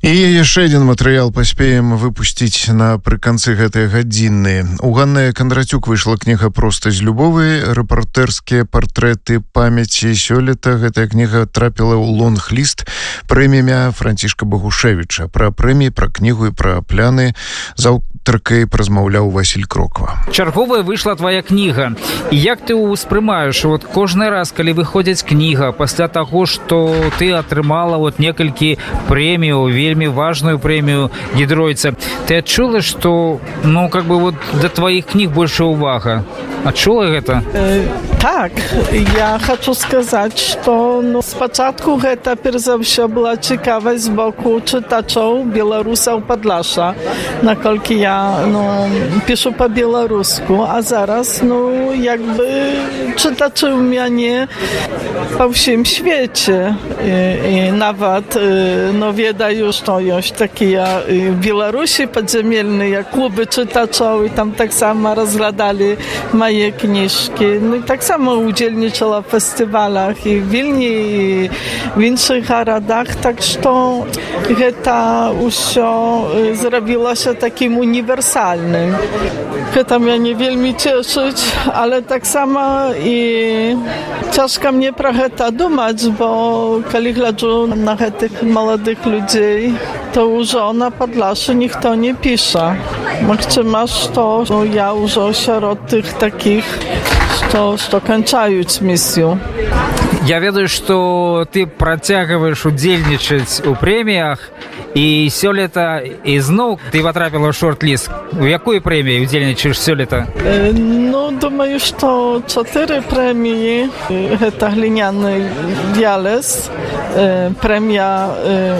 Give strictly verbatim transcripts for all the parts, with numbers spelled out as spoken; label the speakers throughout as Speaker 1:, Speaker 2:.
Speaker 1: І яшчэ адзін матэрыял паспеем выпусціць напрыканцы гэтай гадзіны. У Ганны Кондратюк выйшла кніга «Проста з любовы», рэпартэрскія партрэты памяці. Сёлета гэтая кніга трапіла ў лонг-ліст прэмія Францішка Багушевіча. Пра прэміі, пра кнігу і пра пляны з аўтаркай празмаўляў Васіль Кроква.
Speaker 2: Чарговая выйшла твоя кніга. І як ты ўспрымаеш вот кожны раз, калі выходзіць кніга, пасля таго, што ты атрымала вот некалькі прэміяў, вельмі важную премию Гидройца. Ты отчула, что, ну, как бы вот до твоих книг больше увага? Отчула это?
Speaker 3: Э, так, я хочу сказать, что ну, спочатку это, перш за все, была цікавость з боку читачів, білорусів Подляша, накольки я ну, пишу по-білоруську, а зараз, ну, якби читачі у мене по всім світі. І, і навіть, ну, відаю, що є такі в Білорусі підземельні клуби читачів, і там так само розглядали мої книжки. Ну, і так само удзельнічала в фестивалях і в Вільні, і в інших городах. Так що це все зробилося таким універсальним. Це мене вельми тішить, але так само і тяжко мені про це думати, бо коли гляджу на цих молодих людей, то вже на Podlasiu ніхто не пише. Можливо, що ну, я вже серед тих таких, що, що кончають місію.
Speaker 2: Я ведаю, что ты працягваеш удзельнічаць у прэміях, і сёлета ізноў ты патрапіла ў шорт-ліст. У якой прэміі удзельнічаеш сёлета?
Speaker 3: Э, ну, думаю, что чатыры прэміі. Гэта гліняны Ялес, э, прэмія э,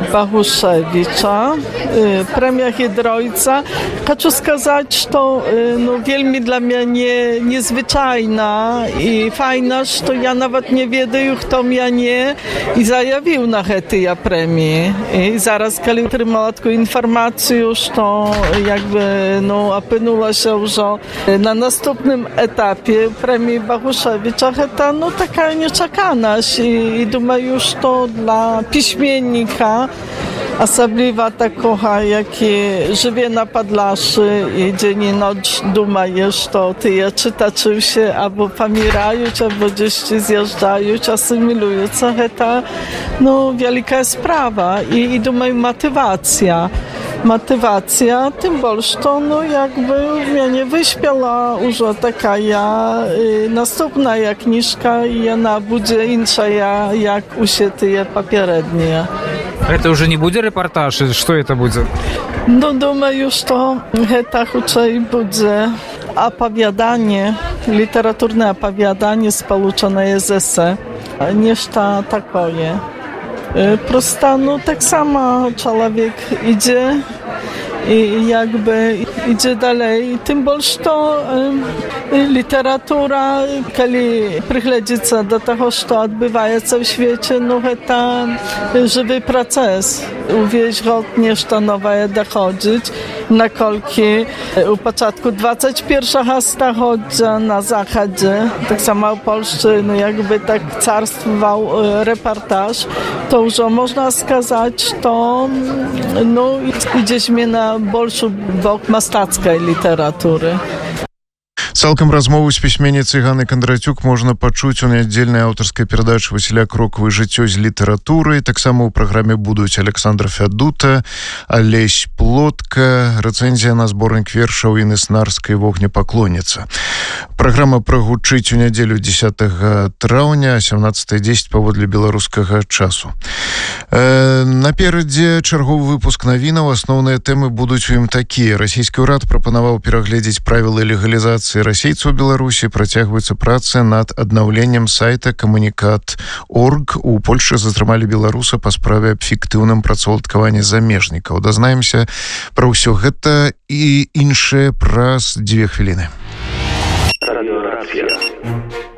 Speaker 3: Багушевича, э, прэмія Гидройца. Хочу сказать, что э, ну, вельми для мяне незвычайна і файна, что я нават не ведаю, хто мяне і заявіў на гэтыя прэміі. І зараз, калі атрымала такую інфармацыю, што якби ну, апынулася ўжо на наступным этапе прэміі Багушевича, гэта ну, такая нечаканасць. І, і думаю, што для пісьменніка, особливо такого, який живе на Podlasiu і день і ніч думає, що ті читачі всі або помирають, або десь з'їжджають, асимілюються. Це ну, велика справа і, і думаю, мотивація. Motywacja, tym больше, to no jakby mnie wyśpiała już taka ja y, następna jak kniżka i ona będzie inna jak usie te poprzednie.
Speaker 2: Это уже не будет репортаж? Что это будет?
Speaker 3: No думаю, что это raczej będzie opowiadanie, literaturne opowiadanie spoluczone z esсе. Nieszta takoje. Prosto, no tak samo człowiek idzie i jakby idzie dalej. Tym bardziej to y, literatura, kiedy przygląda do tego, co odbywa się w świecie, no to żywy proces. Uwieść rok nešto nowe dochodzić, na kolki u początku dwudziestego pierwszego stulecia na zachodzie, tak samo w Polsce, no jakby tak carstwował reportaż, to już można сказать, to no idziemy na больше бок мастацкай літаратуры.
Speaker 1: Цалкам размову з пісьменніцай Ганнай Кондратюк можна пачуць у нядзельнай аўтарскай перадачы Васіля Кроквы «Жыццё з літаратурай». Таксама ў праграме будуць Александр Фядута, Алесь Плотка, рэцэнзія на зборнік вершаў Інны Снарскай «Вогнепаклонніца». Праграма прагучыць у нядзелю дзесятага траўня, сямнаццатая дзесяць паводле беларускага часу. Э, наперадзе чарговы выпуск навінаў. Асноўныя тэмы будуць у ім такія. Расійскі ўрад прапанаваў перагледзець правілы легалізацыі расейцаў у Беларусі. Працягваюцца працы над аднаўленнем сайта камунікат точка орг. У Польшчы затрымалі беларуса па справе аб фіктыўным працаўладкаванні замежнікаў. Дазнаемся пра ўсё гэта і іншае праз дзве хвіліны.